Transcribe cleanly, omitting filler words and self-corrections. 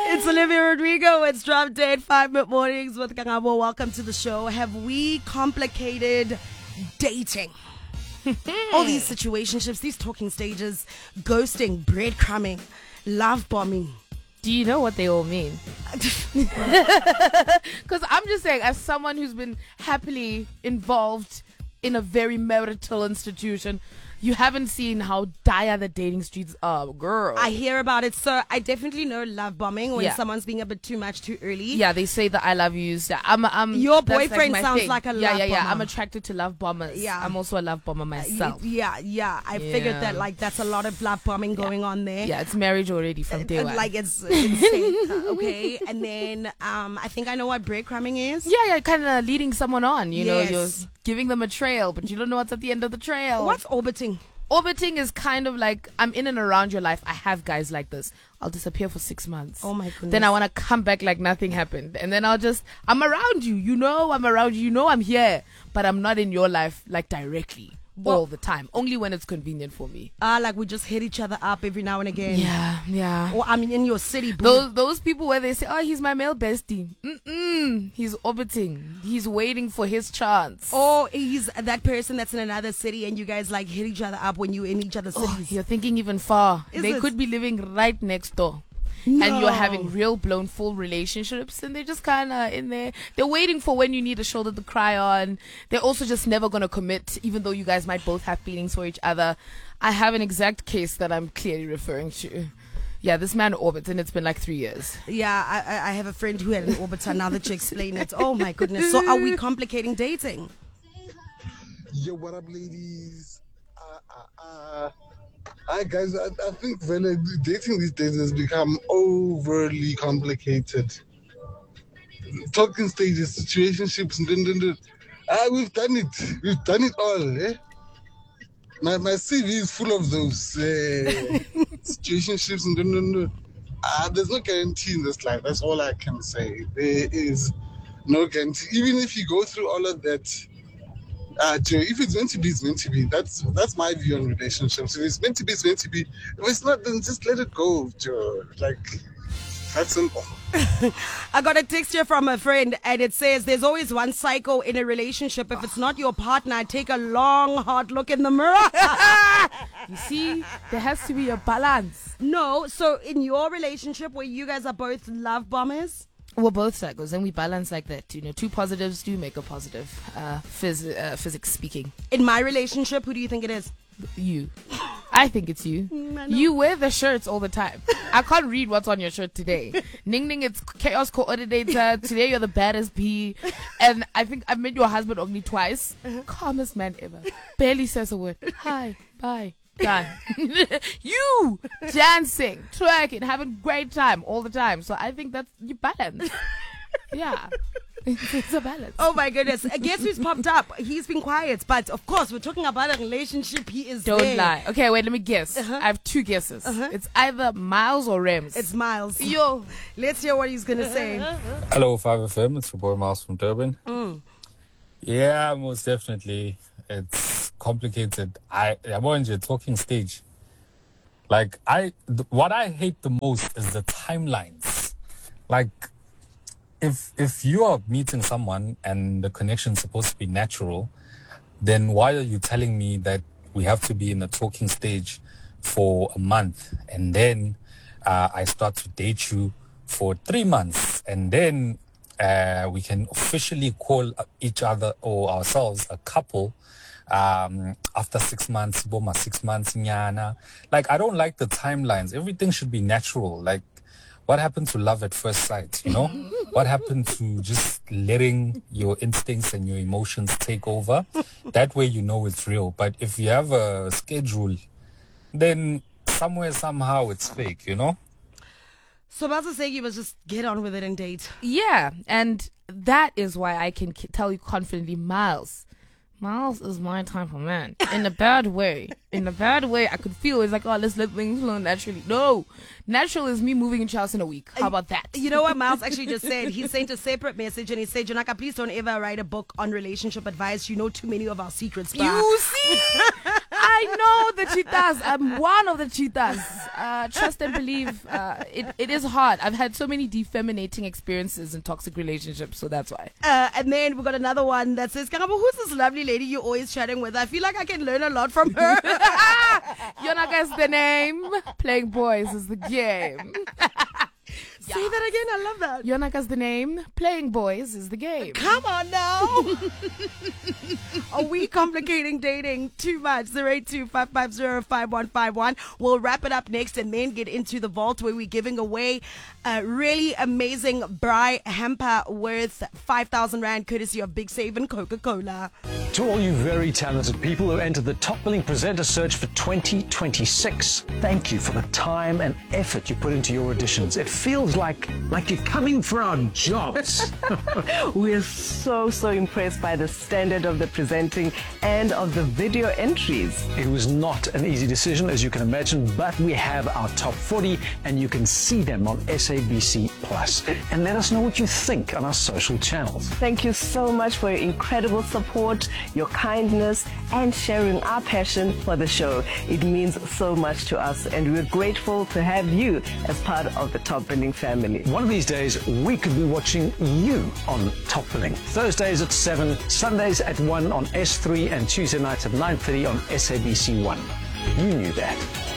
It's Olivia Rodrigo. It's Drop Dead 5 Mornings with Kangabo. Welcome to the show. Have we complicated dating? All these situationships, these talking stages, ghosting, breadcrumbing, love bombing. Do you know what they all mean? Because I'm just saying, as someone who's been happily involved in a very marital institution, you haven't seen how dire the dating streets are, girl. I hear about it, so I definitely know love bombing when Yeah. someone's being a bit too much too early. Yeah, they say that I love yous. Your that's boyfriend my sounds thing. like a yeah, love yeah, yeah. bomber. I'm attracted to love bombers. Yeah. I'm also a love bomber myself. Yeah. I figured Yeah. that that's a lot of love bombing going on there. Yeah, it's marriage already from day one. It's insane. Okay, and then I think I know what breadcrumbing is. yeah, kind of leading someone on. You know, Yes. you're giving them a trail, but you don't know what's at the end of the trail. What's orbiting? Orbiting is kind of like, I'm in and around your life. I have guys like this. I'll disappear for 6 months. Oh my goodness. Then I want to come back like nothing happened. And then I'm around you. You know I'm around you. You know I'm here. But I'm not in your life like directly all the time. Only when it's convenient for me. Like we just hit each other up every now and again. Yeah. Or I'm in your city. Boo. Those people where they say, oh, he's my male bestie. He's orbiting. He's waiting for his chance. Or he's that person that's in another city and you guys like hit each other up when you're in each other's cities. You're thinking even far. Is They it? could be living right next door. No. And you're having real blown full relationships, and they're just kind of in there. They're waiting for when you need a shoulder to cry on. They're also just never going to commit, even though you guys might both have feelings for each other. I have an exact case that I'm clearly referring to. Yeah, this man orbits, and it's been like 3 years. Yeah, I have a friend who had an orbiter. Now that you explain it. Oh my goodness. So are we complicating dating? Yo, what up, ladies? Hi, guys. I think dating these days has become overly complicated. Talking stages, situationships, we've done it. We've done it all. Eh? My CV is full of those situationships. There's no guarantee in this life. That's all I can say. There is no guarantee. Even if you go through all of that, Joe, if it's meant to be, it's meant to be. That's my view on relationships. If it's meant to be, it's meant to be. If it's not, then just let it go, Joe. That's simple. I got a text here from a friend and it says there's always one psycho in a relationship. If it's not your partner, take a long, hard look in the mirror. You see, there has to be a balance. No, so in your relationship where you guys are both love bombers, We're both psychos, and we balance like that. You know, two positives do make a positive, physics speaking. in my relationship, who do you think it is? You. I think it's you. I know. You wear the shirts all the time. I can't read what's on your shirt today. Ning Ning, it's chaos coordinator. Today you're the baddest bee. And I think I've met your husband only twice. Calmest man ever. Barely says a word. Hi, bye, done. You dancing, twerking, having great time all the time. So I think that's you balance. Yeah. It's a balance. Oh my goodness. Guess who's popped up? He's been quiet, but of course, we're talking about a relationship. He is Don't there. lie. Okay, wait, let me guess. I have two guesses. It's either Miles or Rems. It's Miles. Yo. Let's hear what he's going to say. Hello, 5FM. It's your boy Miles from Durban. Yeah, most definitely. It's complicated. I'm on your talking stage. What I hate the most is the timelines. If you are meeting someone and the connection's supposed to be natural, then why are you telling me that we have to be in the talking stage for a month and then I start to date you for 3 months and then we can officially call each other or ourselves a couple after 6 months, boma 6 months, nyana. I don't like the timelines. Everything should be natural. What happened to love at first sight, you know? What happened to just letting your instincts and your emotions take over? That way you know it's real. But if you have a schedule, then somewhere, somehow it's fake, you know? So Miles saying you must just get on with it and date. Yeah, and that is why I can tell you confidently, Miles is my type of man. In a bad way. In a bad way, I could feel it's like, oh, let's let things flow naturally. No. Natural is me moving into house in a week. How about that? You know what Miles actually just said? He sent a separate message and he said, Jonaka, please don't ever write a book on relationship advice. You know too many of our secrets. Bruh. You see? I I know the cheetahs. I'm one of the cheetahs. Trust and believe. It is hard. I've had so many defeminating experiences in toxic relationships, so that's why. And then we got another one that says, Kangabo, who's this lovely lady you're always chatting with? I feel like I can learn a lot from her. Yonaka is the name. Playing boys is the game. Say that again. I love that. Yonaka's the name. Playing boys is the game. Come on now. Are we complicating dating too much? 082-550-5151. We'll wrap it up next and then get into the vault where we're giving away a really amazing Braai hamper worth 5,000 Rand courtesy of Big Save and Coca-Cola. To all you very talented people who entered the Top Billing Presenter Search for 2026, thank you for the time and effort you put into your auditions. It feels like you're coming for our jobs. We're so impressed by the standard of the presenting and of the video entries. It was not an easy decision, as you can imagine, but we have our top 40 and you can see them on SABC Plus. And let us know what you think on our social channels. Thank you so much for your incredible support, your kindness, and sharing our passion for the show. It means so much to us, and we're grateful to have you as part of the Top Billing family. One of these days, we could be watching you on Top Billing. Thursdays at 7, Sundays at 1 on S3, and Tuesday nights at 9:30 on SABC 1. You knew that.